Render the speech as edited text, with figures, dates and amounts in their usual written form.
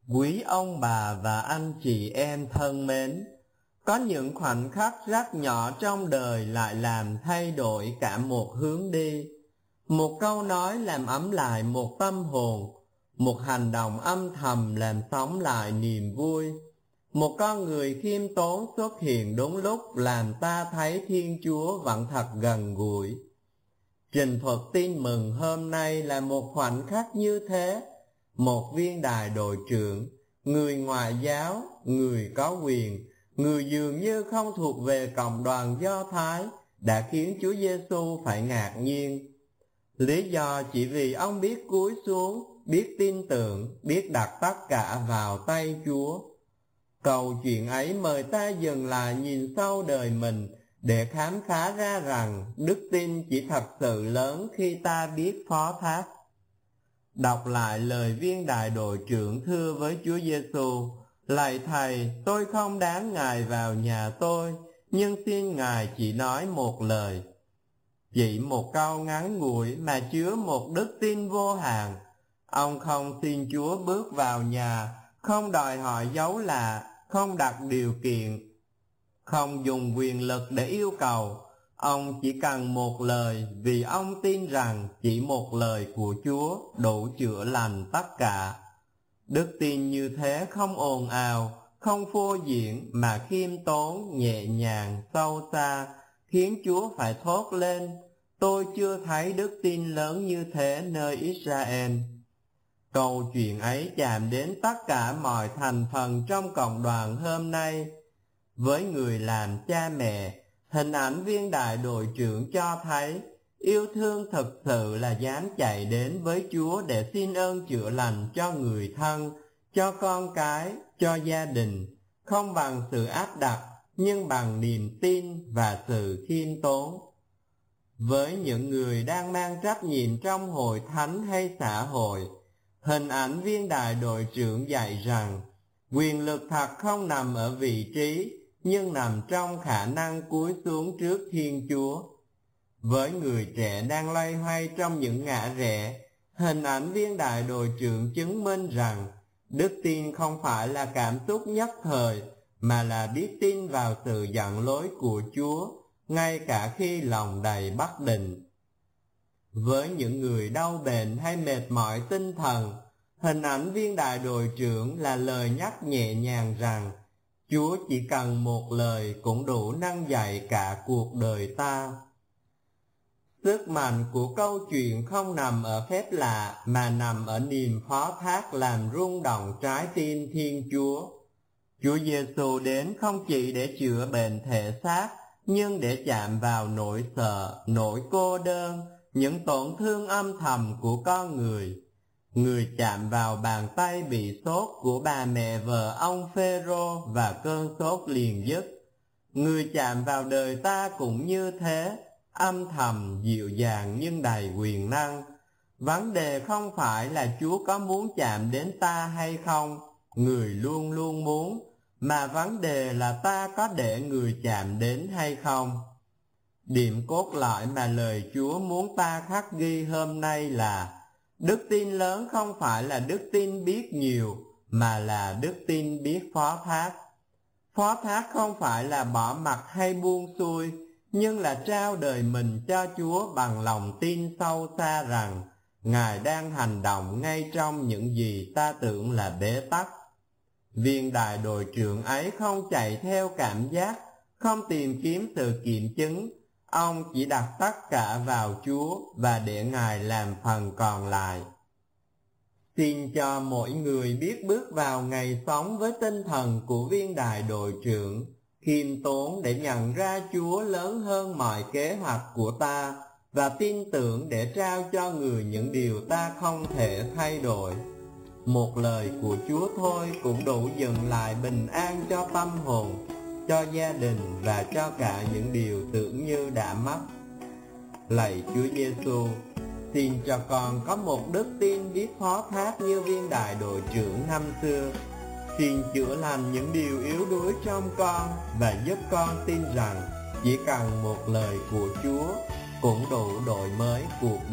Quý ông bà và anh chị em thân mến, có những khoảnh khắc rất nhỏ trong đời lại làm thay đổi cả một hướng đi. Một câu nói làm ấm lại một tâm hồn, một hành động âm thầm làm sống lại niềm vui. Một con người khiêm tốn xuất hiện đúng lúc làm ta thấy Thiên Chúa vẫn thật gần gũi. Trình thuật tin mừng hôm nay là một khoảnh khắc như thế. Một viên đài đội trưởng, người ngoại giáo, người có quyền, người dường như không thuộc về cộng đoàn Do Thái, đã khiến Chúa Giêsu phải ngạc nhiên. Lý do chỉ vì ông biết cúi xuống, biết tin tưởng, biết đặt tất cả vào tay Chúa. Câu chuyện ấy mời ta dừng lại nhìn sâu đời mình để khám phá ra rằng đức tin chỉ thật sự lớn khi ta biết phó thác. Đọc lại lời viên đại đội trưởng thưa với Chúa Giêsu: Lạy Thầy, tôi không đáng Ngài vào nhà tôi, nhưng xin Ngài chỉ nói một lời. Chỉ một câu ngắn ngủi mà chứa một đức tin vô hạn. Ông không xin Chúa bước vào nhà, không đòi hỏi dấu lạ, không đặt điều kiện, không dùng quyền lực để yêu cầu. Ông chỉ cần một lời, vì ông tin rằng chỉ một lời của Chúa đủ chữa lành tất cả. Đức tin như thế không ồn ào, không phô diễn, mà khiêm tốn, nhẹ nhàng, sâu xa, khiến Chúa phải thốt lên: Tôi chưa thấy đức tin lớn như thế nơi Israel. Câu chuyện ấy chạm đến tất cả mọi thành phần trong cộng đoàn hôm nay. Với người làm cha mẹ, hình ảnh viên đại đội trưởng cho thấy yêu thương thực sự là dám chạy đến với Chúa để xin ơn chữa lành cho người thân, cho con cái, cho gia đình, không bằng sự áp đặt, nhưng bằng niềm tin và sự khiêm tốn. Với những người đang mang trách nhiệm trong hội thánh hay xã hội, hình ảnh viên đại đội trưởng dạy rằng quyền lực thật không nằm ở vị trí, nhưng nằm trong khả năng cúi xuống trước Thiên Chúa. Với người trẻ đang loay hoay trong những ngã rẽ, hình ảnh viên đại đội trưởng chứng minh rằng đức tin không phải là cảm xúc nhất thời, mà là biết tin vào sự dẫn lối của Chúa, ngay cả khi lòng đầy bất định. Với những người đau bệnh hay mệt mỏi tinh thần, hình ảnh viên đại đội trưởng là lời nhắc nhẹ nhàng rằng Chúa chỉ cần một lời cũng đủ nâng dậy cả cuộc đời ta. Sức mạnh của câu chuyện không nằm ở phép lạ, mà nằm ở niềm phó thác làm rung động trái tim Thiên Chúa. Chúa Giêsu đến không chỉ để chữa bệnh thể xác, nhưng để chạm vào nỗi sợ, nỗi cô đơn, những tổn thương âm thầm của con người. Người chạm vào bàn tay bị sốt của bà mẹ vợ ông Phêrô và cơn sốt liền dứt. Người chạm vào đời ta cũng như thế, âm thầm, dịu dàng nhưng đầy quyền năng. Vấn đề không phải là Chúa có muốn chạm đến ta hay không, người luôn luôn muốn, mà vấn đề là ta có để người chạm đến hay không. Điểm cốt lõi mà lời Chúa muốn ta khắc ghi hôm nay là đức tin lớn không phải là đức tin biết nhiều, mà là đức tin biết phó thác. Phó thác không phải là bỏ mặc hay buông xuôi, nhưng là trao đời mình cho Chúa bằng lòng tin sâu xa rằng Ngài đang hành động ngay trong những gì ta tưởng là bế tắc. Viên đại đội trưởng ấy không chạy theo cảm giác, không tìm kiếm sự kiểm chứng. Ông chỉ đặt tất cả vào Chúa và để Ngài làm phần còn lại. Xin cho mỗi người biết bước vào ngày sống với tinh thần của viên đại đội trưởng, khiêm tốn để nhận ra Chúa lớn hơn mọi kế hoạch của ta, và tin tưởng để trao cho người những điều ta không thể thay đổi. Một lời của Chúa thôi cũng đủ dựng lại bình an cho tâm hồn, cho gia đình và cho cả những điều tưởng như đã mất. Lạy Chúa Giêsu, xin cho con có một đức tin biết phó thác như viên đại đội trưởng năm xưa. Xin chữa lành những điều yếu đuối trong con và giúp con tin rằng chỉ cần một lời của Chúa cũng đủ đổi mới cuộc